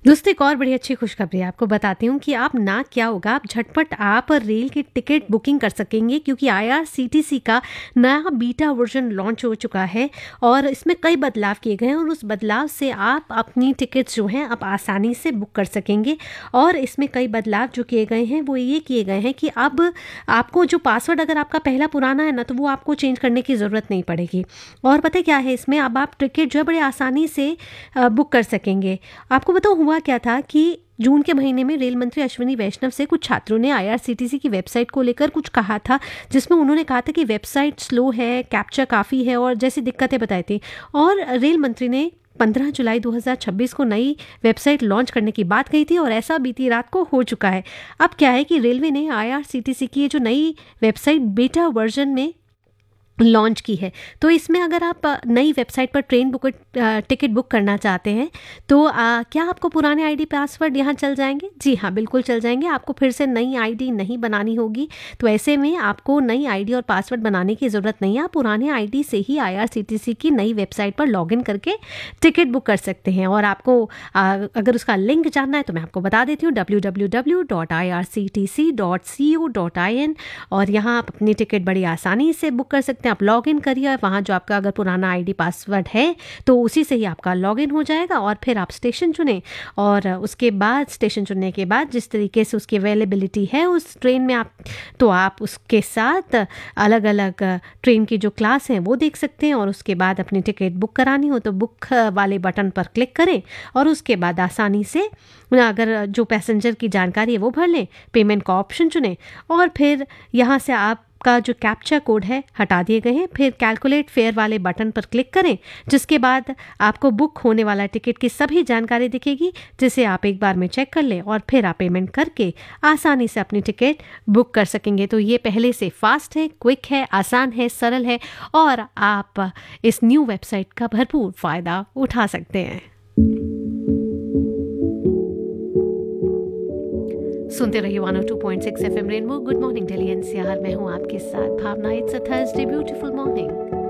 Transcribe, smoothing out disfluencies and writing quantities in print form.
दोस्तों एक और बड़ी अच्छी खुशखबरी आपको बताती हूँ कि आप ना क्या होगा, आप झटपट आप रेल की टिकट बुकिंग कर सकेंगे क्योंकि आईआरसीटीसी का नया बीटा वर्जन लॉन्च हो चुका है और इसमें कई बदलाव किए गए हैं और उस बदलाव से आप अपनी टिकट्स जो हैं आप आसानी से बुक कर सकेंगे। और इसमें कई बदलाव जो किए गए हैं वो ये किए गए हैं कि अब आपको जो पासवर्ड अगर आपका पहला पुराना है ना तो वो आपको चेंज करने की ज़रूरत नहीं पड़ेगी। और पता है क्या है इसमें, अब आप टिकट जो है बड़े आसानी से बुक कर सकेंगे। आपको बताओ हुआ क्या था कि जून के महीने में रेल मंत्री अश्विनी वैष्णव से कुछ छात्रों ने आईआरसीटीसी की वेबसाइट को लेकर कुछ कहा था, जिसमें उन्होंने कहा था कि वेबसाइट स्लो है, कैप्चा काफ़ी है और जैसी दिक्कतें बताई थी। और रेल मंत्री ने 15 जुलाई 2026 को नई वेबसाइट लॉन्च करने की बात कही थी और ऐसा बीती रात को हो चुका है। अब क्या है कि रेलवे ने आईआरसीटीसी की ये जो नई वेबसाइट बीटा वर्जन में लॉन्च की है, तो इसमें अगर आप नई वेबसाइट पर ट्रेन टिकट बुक करना चाहते हैं तो क्या आपको पुराने आईडी पासवर्ड यहाँ चल जाएंगे? जी हाँ, बिल्कुल चल जाएंगे। आपको फिर से नई आईडी नहीं बनानी होगी। तो ऐसे में आपको नई आईडी और पासवर्ड बनाने की ज़रूरत नहीं है। आप पुराने आईडी से ही आईआरसीटीसी की नई वेबसाइट पर लॉगिन करके टिकट बुक कर सकते हैं। और आपको अगर उसका लिंक जानना है तो मैं आपको बता देती हूँ, www.irctc.co.in। और यहाँ आप अपनी टिकट बड़ी आसानी से बुक कर सकते हैं। आप लॉगिन करिए, वहाँ जो आपका अगर पुराना आईडी पासवर्ड है तो उसी से ही आपका लॉगिन हो जाएगा और फिर आप स्टेशन चुनें और उसके बाद स्टेशन चुनने के बाद जिस तरीके से उसकी अवेलेबिलिटी है उस ट्रेन में आप उसके साथ अलग अलग ट्रेन की जो क्लास हैं वो देख सकते हैं। और उसके बाद अपनी टिकट बुक करानी हो तो बुक वाले बटन पर क्लिक करें और उसके बाद आसानी से अगर जो पैसेंजर की जानकारी है वो भर लें, पेमेंट का ऑप्शन चुनें और फिर यहाँ से आप का जो कैप्चा कोड है हटा दिए गए हैं। फिर कैलकुलेट फेयर वाले बटन पर क्लिक करें, जिसके बाद आपको बुक होने वाला टिकट की सभी जानकारी दिखेगी, जिसे आप एक बार में चेक कर लें और फिर आप पेमेंट करके आसानी से अपनी टिकट बुक कर सकेंगे। तो ये पहले से फास्ट है, क्विक है, आसान है, सरल है और आप इस न्यू वेबसाइट का भरपूर फ़ायदा उठा सकते हैं। सुनते रहिए 102.6 FM rainbow. Good morning Delhi NCR. मैं हूं आपके साथ भावना। It's a Thursday beautiful morning.